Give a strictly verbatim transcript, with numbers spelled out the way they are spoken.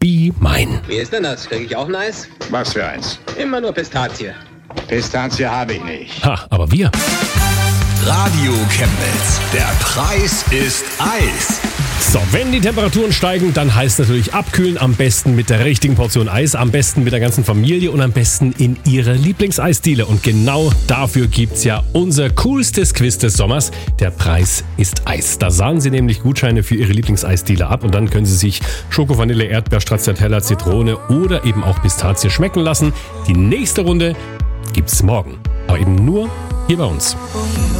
Be Mine. Wie ist denn das? Krieg ich auch ein Eis? Was für eins? Immer nur Pistazie. Pistazie habe ich nicht. Ha, aber wir. Radio Chemnitz. Der Preis ist Eis. So, wenn die Temperaturen steigen, dann heißt natürlich abkühlen, am besten mit der richtigen Portion Eis, am besten mit der ganzen Familie und am besten in ihrer Lieblingseisdiele. Und genau dafür gibt's ja unser coolstes Quiz des Sommers. Der Preis ist Eis. Da sahen Sie nämlich Gutscheine für Ihre Lieblingseisdiele ab und dann können Sie sich Schoko, Vanille, Erdbeer, Stracciatella, Zitrone oder eben auch Pistazie schmecken lassen. Die nächste Runde gibt's morgen, aber eben nur hier bei uns.